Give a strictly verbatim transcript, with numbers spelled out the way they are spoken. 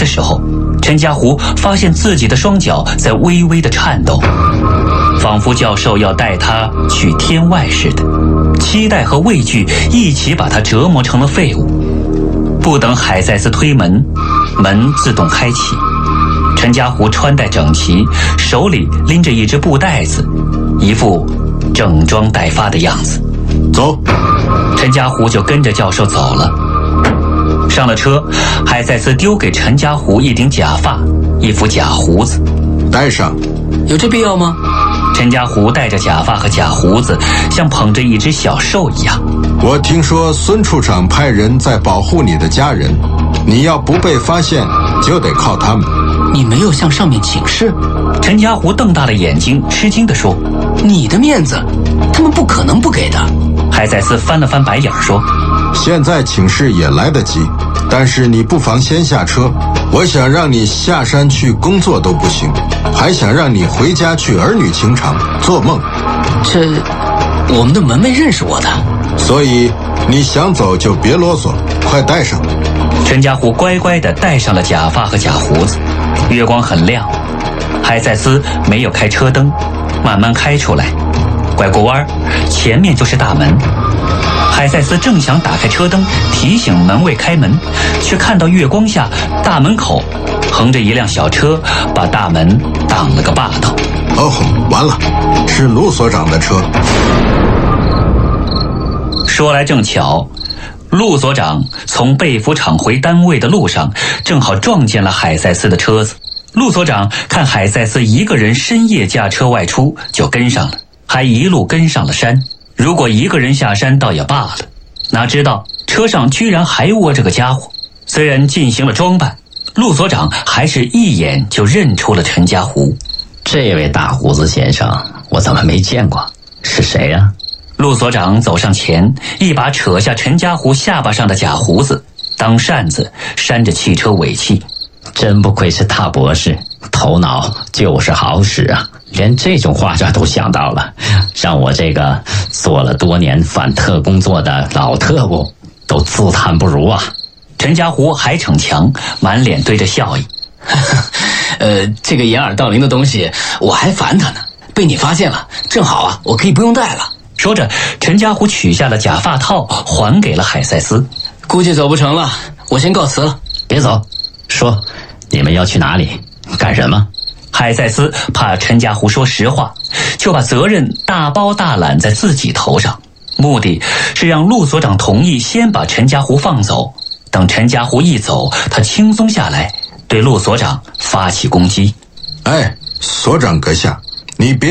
的时候，陈家湖发现自己的双脚在微微的颤抖，仿佛教授要带他去天外似的。期待和畏惧一起把他折磨成了废物。不等海塞斯推门，门自动开启。陈家湖穿戴整齐，手里拎着一只布袋子，一副整装待发的样子。 走。 陈家湖就跟着教授走了。上了车，海塞斯丢给陈家湖一顶假发，一副假胡子。 戴上。 有这必要吗？ 陈家湖戴着假发和假胡子，像捧着一只小兽一样。 我听说孙处长派人在保护你的家人，你要不被发现，就得靠他们。 你没有向上面请示？ 陈家湖瞪大了眼睛，吃惊地说： 你的面子，他们不可能不给的。 海塞斯翻了翻白眼说： 现在请示也来得及，但是你不妨先下车。我想让你下山去工作都不行，还想让你回家去儿女情长，做梦。 这，我们的门卫认识我的， 所以你想走就别啰嗦，快戴上。 陈家湖乖乖地戴上了假发和假胡子。月光很亮，海塞斯没有开车灯，慢慢开出来，拐过弯，前面就是大门。海塞斯正想打开车灯提醒门卫开门，却看到月光下大门口横着一辆小车，把大门挡了个霸道。 哦，完了，是陆所长的车。 说来正巧，陆所长从被服厂回单位的路上正好撞见了海塞斯的车子。陆所长看海塞斯一个人深夜驾车外出，就跟上了，还一路跟上了山。如果一个人下山倒也罢了，哪知道车上居然还窝着个家伙。虽然进行了装扮，陆所长还是一眼就认出了陈家湖。 这位大胡子先生，我怎么没见过？是谁呀？ 陆所长走上前，一把扯下陈家湖下巴上的假胡子，当扇子扇着汽车尾气。 真不愧是大博士，头脑就是好使啊，连这种花招都想到了，让我这个做了多年反特工作的老特务都自叹不如啊。 陈家湖还逞强，满脸堆着笑意。 呃，这个掩耳盗铃的东西我还烦他呢，被你发现了，正好啊，我可以不用戴了。 说着，陈家湖取下了假发套，还给了海塞斯。 估计走不成了，我先告辞了。 别走，说你们要去哪里，干什么？ 海塞斯怕陈家湖说实话，就把责任大包大揽在自己头上，目的是让陆所长同意先把陈家湖放走，等陈家湖一走，他轻松下来，对陆所长发起攻击。 哎，所长阁下，你别